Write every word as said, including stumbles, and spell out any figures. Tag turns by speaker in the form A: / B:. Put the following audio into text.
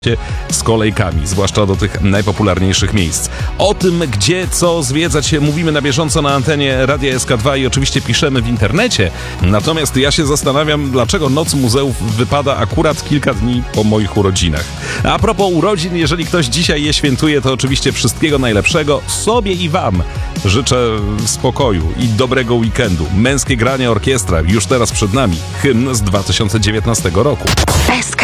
A: z kolejkami, zwłaszcza do tych najpopularniejszych miejsc. O tym, gdzie, co zwiedzać, mówimy na bieżąco na antenie Radia S K dwa i oczywiście piszemy w internecie. Natomiast ja się zastanawiam, dlaczego Noc Muzeów wypada akurat kilka dni po moich urodzinach. A propos urodzin, jeżeli ktoś dzisiaj je świętuje, to oczywiście wszystkiego najlepszego sobie i wam. Życzę spokoju i dobrego weekendu. Męskie granie orkiestra już teraz przed nami. Hymn z dwa tysiące dziewiętnastego roku.